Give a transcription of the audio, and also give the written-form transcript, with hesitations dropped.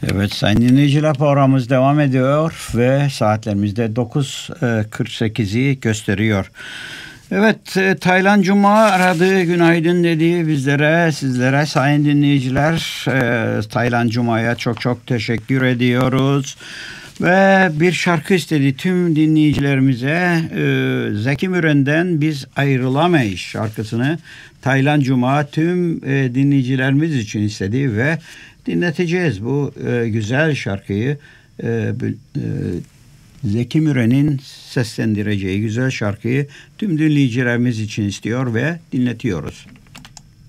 Evet sayın dinleyiciler, programımız devam ediyor ve saatlerimizde 9:48'i gösteriyor. Evet, Taylan Cuma aradı, günaydın dedi bizlere, sizlere sayın dinleyiciler. Taylan Cuma'ya çok çok teşekkür ediyoruz. Ve bir şarkı istedi tüm dinleyicilerimize. Zeki Müren'den Biz Ayrılamayız şarkısını Taylan Cuma tüm dinleyicilerimiz için istedi ve dinleteceğiz bu güzel şarkıyı. Zeki Müren'in seslendireceği güzel şarkıyı tüm dinleyicilerimiz için istiyor ve dinletiyoruz.